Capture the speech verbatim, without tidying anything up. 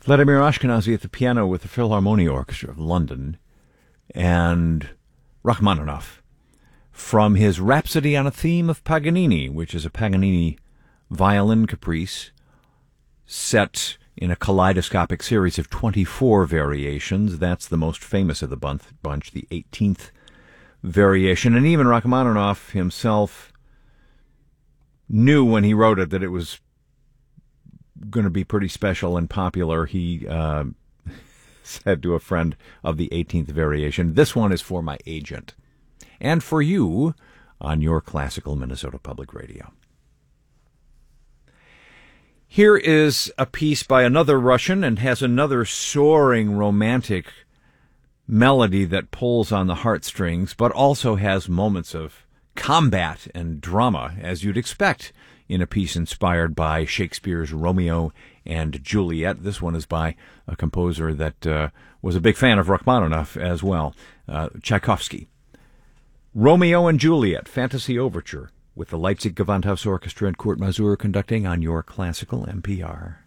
Vladimir Ashkenazy at the piano with the Philharmonia Orchestra of London, and Rachmaninoff from his Rhapsody on a Theme of Paganini, which is a Paganini violin caprice set in a kaleidoscopic series of twenty-four variations. That's the most famous of the bunch, the eighteenth variation. And even Rachmaninoff himself knew when he wrote it that it was going to be pretty special and popular. He uh, said to a friend of the eighteenth variation, "This one is for my agent and for you on your classical Minnesota Public Radio." Here is a piece by another Russian and has another soaring romantic melody that pulls on the heartstrings, but also has moments of combat and drama, as you'd expect in a piece inspired by Shakespeare's Romeo and Juliet. This one is by a composer that uh, was a big fan of Rachmaninoff as well, uh, Tchaikovsky. Romeo and Juliet, Fantasy Overture, with the Leipzig Gewandhaus Orchestra and Kurt Masur conducting on your classical N P R.